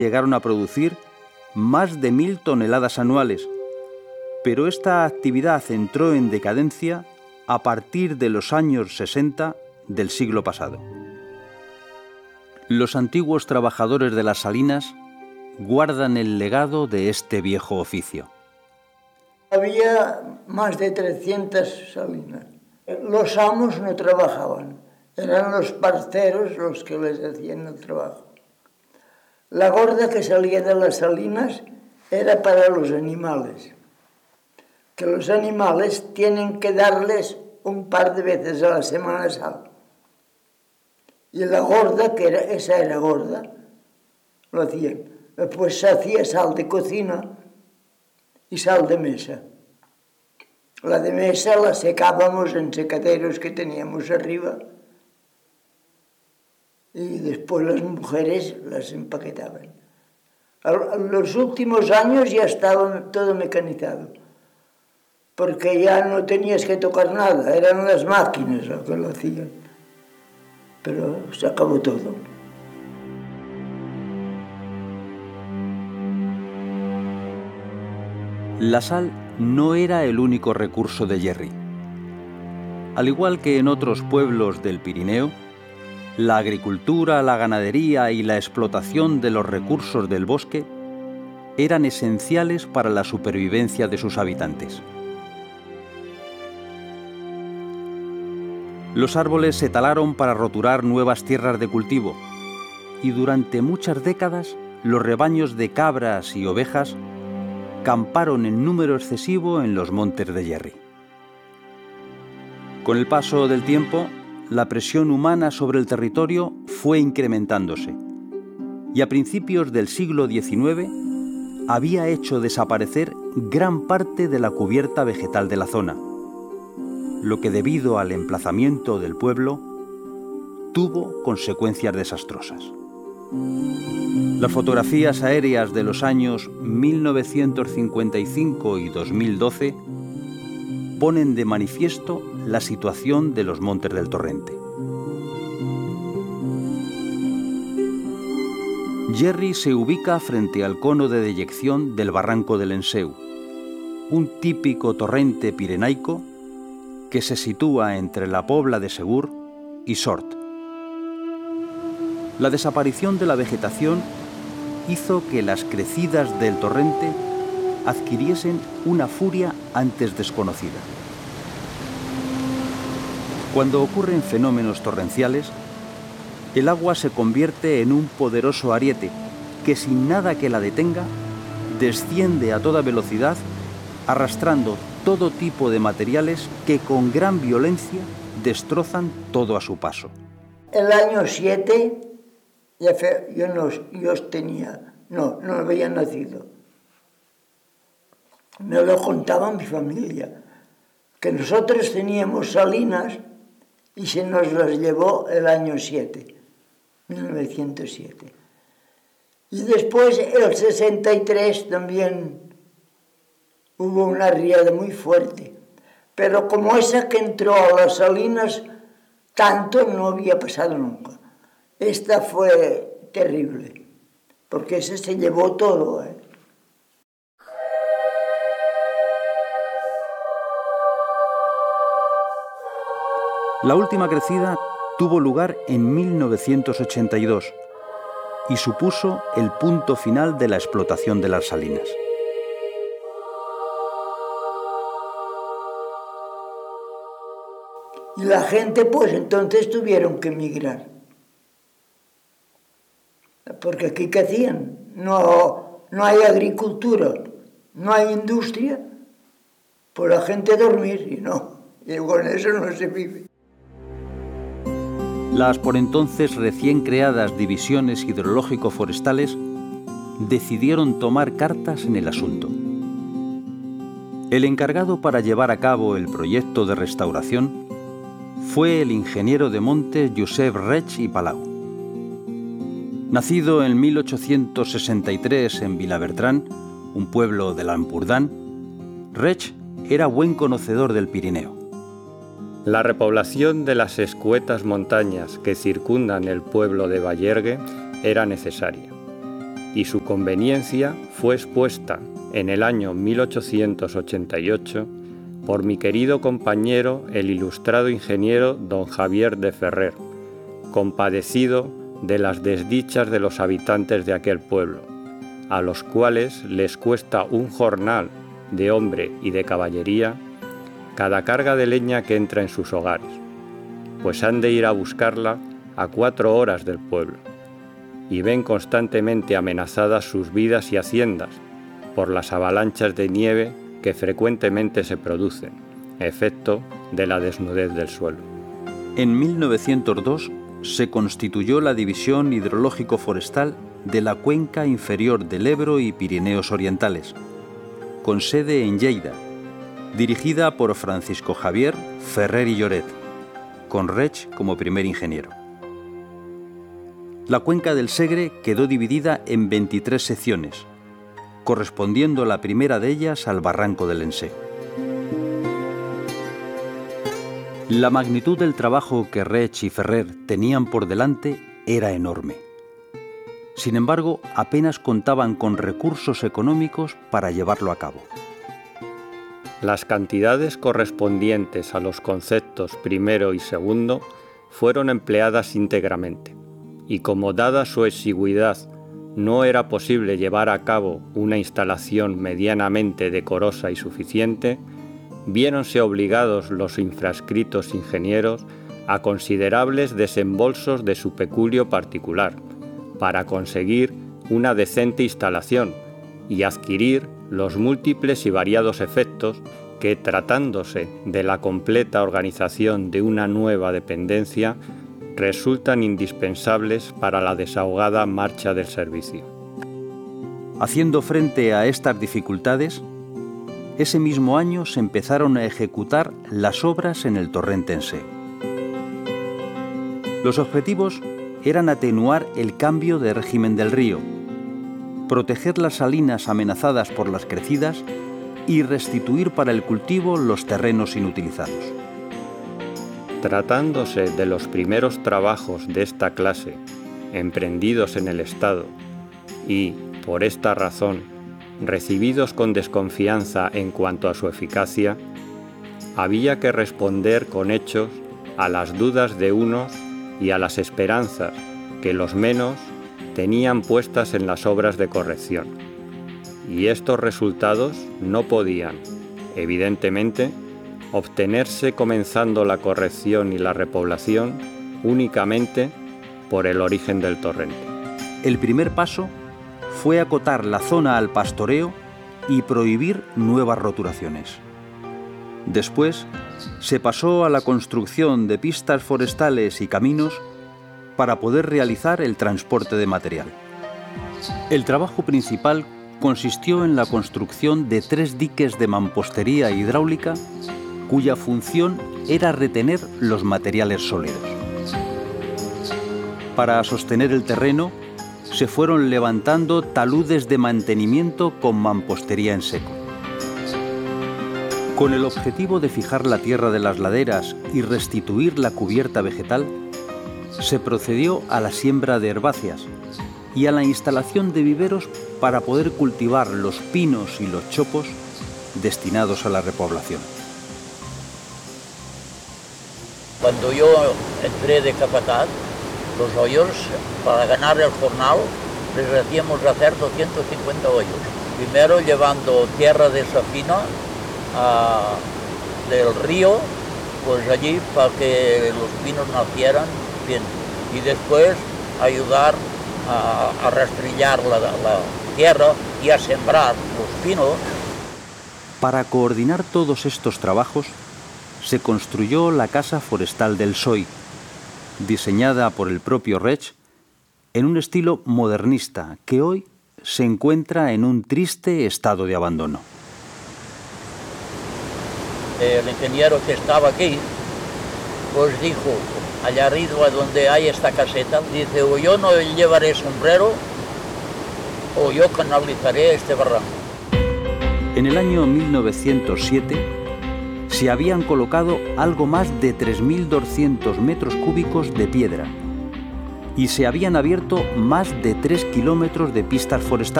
llegaron a producir más de 1000 toneladas anuales, pero esta actividad entró en decadencia a partir de los años 60 del siglo pasado. Los antiguos trabajadores de las salinas guardan el legado de este viejo oficio. Había más de 300 salinas. Los amos no trabajaban, eran los parceros los que les hacían el trabajo. La gorda que salía de las salinas era para los animales, que los animales tienen que darles un par de veces a la semana sal. Y la gorda, esa era gorda, lo hacían. Después se hacía sal de cocina y sal de mesa. La de mesa la secábamos en secaderos que teníamos arriba y después las mujeres las empaquetaban. En los últimos años ya estaba todo mecanizado, porque ya no tenías que tocar nada, eran las máquinas las que lo hacían. Pero se acabó todo. La sal no era el único recurso de Gerri. Al igual que en otros pueblos del Pirineo, la agricultura, la ganadería y la explotación de los recursos del bosque eran esenciales para la supervivencia de sus habitantes. Los árboles se talaron para roturar nuevas tierras de cultivo y durante muchas décadas los rebaños de cabras y ovejas camparon en número excesivo en los montes de Gerri. Con el paso del tiempo, la presión humana sobre el territorio fue incrementándose y a principios del siglo XIX había hecho desaparecer gran parte de la cubierta vegetal de la zona, lo que debido al emplazamiento del pueblo tuvo consecuencias desastrosas. Las fotografías aéreas de los años 1955 y 2012 ponen de manifiesto la situación de los montes del Torrente. Gerri se ubica frente al cono de deyección del barranco del Enseu, un típico torrente pirenaico que se sitúa entre la Pobla de Segur y Sort. La desaparición de la vegetación hizo que las crecidas del torrente adquiriesen una furia antes desconocida. Cuando ocurren fenómenos torrenciales, el agua se convierte en un poderoso ariete que, sin nada que la detenga, desciende a toda velocidad, arrastrando todo tipo de materiales que con gran violencia destrozan todo a su paso. El año 7, no había nacido. Me lo contaba mi familia, que nosotros teníamos salinas y se nos las llevó el año 7, 1907. Y después, el 63, también hubo una riada muy fuerte. Pero como esa que entró a las salinas, tanto no había pasado nunca. Esta fue terrible, porque esa se llevó todo, ¿eh? La última crecida tuvo lugar en 1982 y supuso el punto final de la explotación de las salinas. Y la gente, pues entonces tuvieron que emigrar. Porque aquí, ¿qué hacían? No hay agricultura, no hay industria, pues la gente a dormir, y con eso no se vive. Las por entonces recién creadas divisiones hidrológico-forestales decidieron tomar cartas en el asunto. El encargado para llevar a cabo el proyecto de restauración fue el ingeniero de montes Josep Reig i Palau. Nacido en 1863 en Vilabertran, un pueblo del Ampurdán, Reig era buen conocedor del Pirineo. La repoblación de las escuetas montañas que circundan el pueblo de Bagergue era necesaria. y su conveniencia fue expuesta en el año 1888 por mi querido compañero el ilustrado ingeniero don Javier de Ferrer, compadecido de las desdichas de los habitantes de aquel pueblo, a los cuales les cuesta un jornal de hombre y de caballería cada carga de leña que entra en sus hogares, pues han de ir a buscarla a 4 horas del pueblo, y ven constantemente amenazadas sus vidas y haciendas por las avalanchas de nieve que frecuentemente se producen, efecto de la desnudez del suelo. En 1902 se constituyó la División Hidrológico-Forestal de la Cuenca Inferior del Ebro y Pirineos Orientales, con sede en Lleida, dirigida por Francisco Javier Ferrer y Lloret, con Reig como primer ingeniero. La cuenca del Segre quedó dividida en 23 secciones, correspondiendo la primera de ellas al barranco del Enseo. La magnitud del trabajo que Reig y Ferrer tenían por delante era enorme. Sin embargo, apenas contaban con recursos económicos para llevarlo a cabo. Las cantidades correspondientes a los conceptos primero y segundo fueron empleadas íntegramente, y como dada su exigüidad no era posible llevar a cabo una instalación medianamente decorosa y suficiente, viéronse obligados los infrascritos ingenieros a considerables desembolsos de su peculio particular para conseguir una decente instalación y adquirir los múltiples y variados efectos que, tratándose de la completa organización de una nueva dependencia, resultan indispensables para la desahogada marcha del servicio. Haciendo frente a estas dificultades, ese mismo año se empezaron a ejecutar las obras en el torrente Enseo. Los objetivos eran atenuar el cambio de régimen del río, proteger las salinas amenazadas por las crecidas y restituir para el cultivo los terrenos inutilizados. Tratándose de los primeros trabajos de esta clase emprendidos en el Estado y, por esta razón, recibidos con desconfianza en cuanto a su eficacia, había que responder con hechos a las dudas de unos y a las esperanzas que los menos tenían puestas en las obras de corrección. Y estos resultados no podían, evidentemente, obtenerse comenzando la corrección y la repoblación únicamente por el origen del torrente. El primer paso fue acotar la zona al pastoreo y prohibir nuevas roturaciones. Después se pasó a la construcción de pistas forestales y caminos para poder realizar el transporte de material. El trabajo principal consistió en la construcción de 3 diques de mampostería hidráulica cuya función era retener los materiales sólidos. Para sostener el terreno, se fueron levantando taludes de mantenimiento con mampostería en seco. Con el objetivo de fijar la tierra de las laderas y restituir la cubierta vegetal, se procedió a la siembra de herbáceas y a la instalación de viveros para poder cultivar los pinos y los chopos destinados a la repoblación. Cuando yo entré de capataz, los hoyos, para ganar el jornal, les hacíamos hacer 250 hoyos. Primero llevando tierra de Safina del río, pues allí para que los pinos nacieran bien. Y después ayudar a rastrillar la tierra y a sembrar los pinos. Para coordinar todos estos trabajos, se construyó la Casa Forestal del Soy, diseñada por el propio Reig, en un estilo modernista que hoy se encuentra en un triste estado de abandono. El ingeniero que estaba aquí, pues dijo, allá arriba donde hay esta caseta, dice, o yo no llevaré sombrero, o yo canalizaré este barranco. En el año 1907 se habían colocado algo más de 3.200 metros cúbicos de piedra y se habían abierto más de 3 kilómetros de pistas forestales.